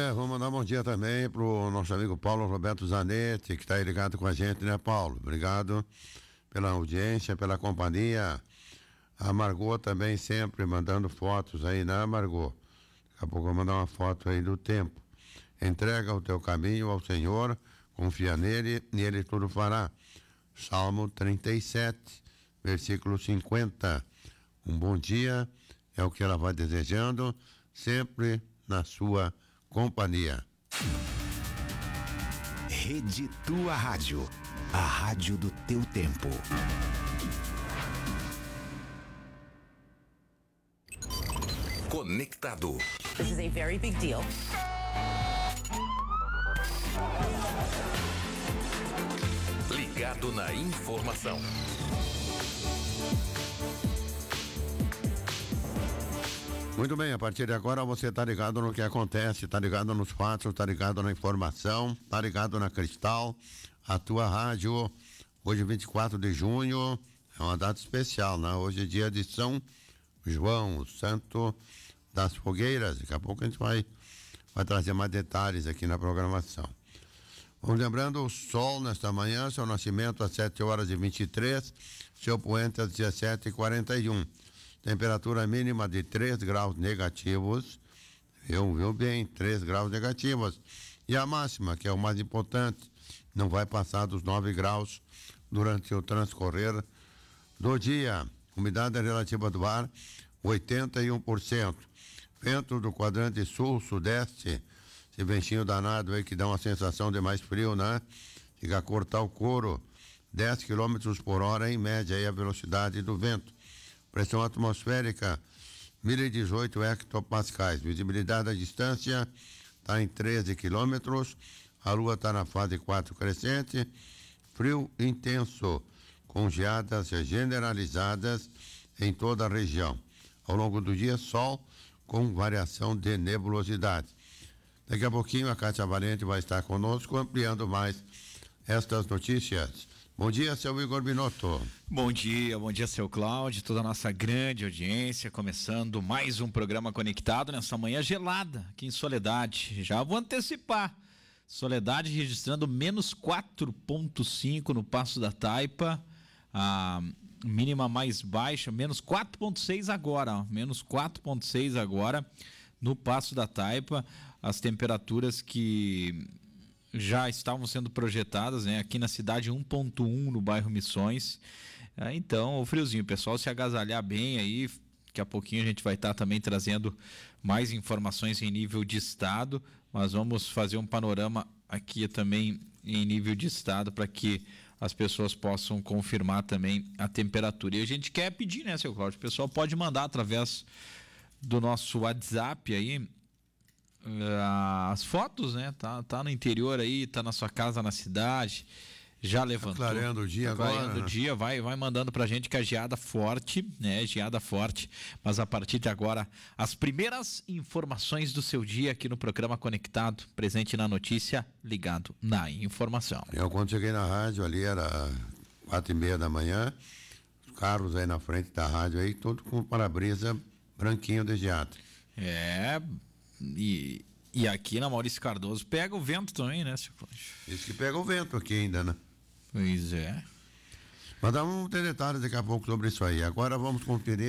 Vamos mandar um bom dia também pro nosso amigo Paulo Roberto Zanetti, que está aí ligado com a gente, né, Paulo? Obrigado pela audiência, pela companhia. A Margot também sempre mandando fotos aí, né, Margot? Daqui a pouco eu vou mandar uma foto aí do tempo. Entrega o teu caminho ao Senhor, confia nele e ele tudo fará. Salmo 37, versículo 50. Um bom dia é o que ela vai desejando, sempre na sua companhia. Rede Tua Rádio, a rádio do teu tempo. Conectado. This is a very big deal. Ligado na informação. Muito bem, a partir de agora você está ligado no que acontece, está ligado nos fatos, está ligado na informação, está ligado na Cristal, a tua rádio. Hoje 24 de junho, é uma data especial, né? Hoje é dia de São João, o santo das fogueiras. Daqui a pouco a gente vai trazer mais detalhes aqui na programação. Vamos lembrando, o sol nesta manhã, seu nascimento às 7h23, seu poente às 17h41. Temperatura mínima de 3 graus negativos, viu bem, 3 graus negativos. E a máxima, que é o mais importante, não vai passar dos 9 graus durante o transcorrer do dia. Umidade relativa do ar, 81%. Vento do quadrante sul-sudeste, esse ventinho danado aí que dá uma sensação de mais frio, né? Chega a cortar o couro, 10 km por hora em média aí a velocidade do vento. Pressão atmosférica, 1018 hectopascais. Visibilidade à distância está em 13 quilômetros. A lua está na fase 4 crescente. Frio intenso, com geadas generalizadas em toda a região. Ao longo do dia, sol com variação de nebulosidade. Daqui a pouquinho a Cátia Valente vai estar conosco, ampliando mais estas notícias. Bom dia, seu Igor Binotto. Bom dia, seu Cláudio, toda a nossa grande audiência, começando mais um programa conectado nessa manhã gelada aqui em Soledade. Já vou antecipar, Soledade registrando menos 4,5 no Passo da Taipa, a mínima mais baixa, menos 4,6 agora, menos 4,6 agora no Passo da Taipa, as temperaturas que já estavam sendo projetadas, né? Aqui na cidade 1,1 no bairro Missões. Então, o friozinho, pessoal, se agasalhar bem aí. Daqui a pouquinho a gente vai estar também trazendo mais informações em nível de estado, mas vamos fazer um panorama aqui também em nível de estado para que as pessoas possam confirmar também a temperatura. E a gente quer pedir, né, seu Cláudio? O pessoal pode mandar através do nosso WhatsApp aí as fotos, né? Tá no interior aí, tá na sua casa, na cidade, já levantou. Tá clareando o dia agora. Clareando o dia, vai mandando pra gente que a geada forte, né? Geada forte, mas a partir de agora, as primeiras informações do seu dia aqui no programa Conectado, presente na notícia, ligado na informação. Eu quando cheguei na rádio ali, era 4h30 da manhã, os carros aí na frente da rádio aí, tudo com para-brisa branquinho de geada. E aqui na Maurício Cardoso pega o vento também, né, seu Cláudio? Isso que pega o vento aqui ainda, né? Pois é. Mas vamos ter detalhes daqui a pouco sobre isso aí. Agora vamos conferir